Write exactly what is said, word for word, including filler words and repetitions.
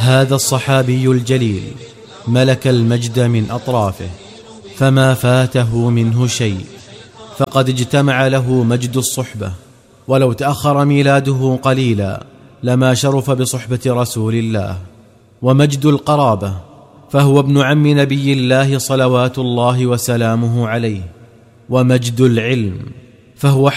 هذا الصحابي الجليل ملك المجد من أطرافه، فما فاته منه شيء، فقد اجتمع له مجد الصحبة، ولو تأخر ميلاده قليلا لما شرف بصحبة رسول الله. ومجد القرابة، فهو ابن عم نبي الله صلوات الله وسلامه عليه. ومجد العلم، فهو